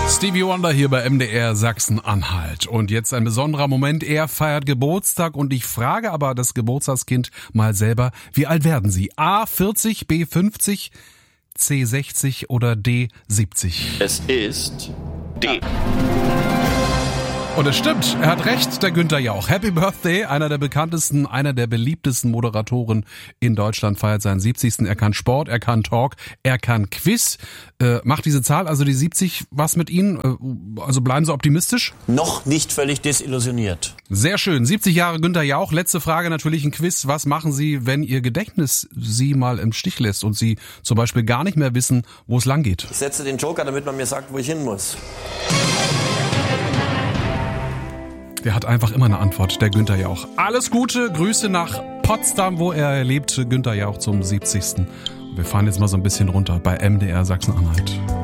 Stevie Wonder hier bei MDR Sachsen-Anhalt. Und jetzt ein besonderer Moment. Er feiert Geburtstag und ich frage aber das Geburtstagskind mal selber, wie alt werden Sie? A 40, B 50, C 60 oder D 70? Es ist D. Und es stimmt, er hat recht, der Günther Jauch. Happy Birthday, einer der bekanntesten, einer der beliebtesten Moderatoren in Deutschland, feiert seinen 70. Er kann Sport, er kann Talk, er kann Quiz. Macht diese Zahl, also die 70, was mit Ihnen? Also bleiben Sie optimistisch? Noch nicht völlig desillusioniert. Sehr schön, 70 Jahre Günther Jauch. Letzte Frage, natürlich ein Quiz. Was machen Sie, wenn Ihr Gedächtnis Sie mal im Stich lässt und Sie zum Beispiel gar nicht mehr wissen, wo es lang geht? Ich setze den Joker, damit man mir sagt, wo ich hin muss. Der hat einfach immer eine Antwort, der Günther Jauch. Alles Gute, Grüße nach Potsdam, wo er lebt, Günther Jauch zum 70. Wir fahren jetzt mal so ein bisschen runter bei MDR Sachsen-Anhalt.